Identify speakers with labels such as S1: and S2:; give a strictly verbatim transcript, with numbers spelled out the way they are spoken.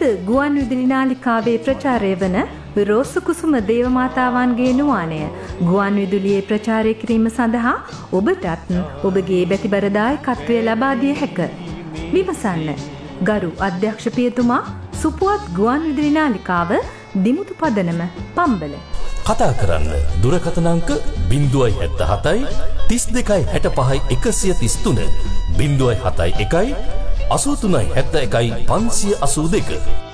S1: ගුවන් විදුලි නාලිකාවේ ප්‍රචාරය වන රෝසු කුසුම දේවමාතාවන්ගේ නුවාණය ගුවන් විදුලියේ ප්‍රචාරය කිරීම සඳහා ඔබටත් ඔබගේ බැතිබර දායකත්වය ලබා දිය හැක. විමසන්න. ගරු අධ්‍යක්ෂ පියතුමා, සුපුවත් ගුවන් විදුලි නාලිකාව, දිමුතු පදනම, පම්බල.
S2: කතා කරන්න දුරකථන අංක ज़ीरो सात सात तीस දෙකයි හැට පහයි එකසිය තිස් තුන ज़ीरो सात එකයි අසූ තුනයි හැත්තෑ එකයි පන්සිය අසූ දෙක.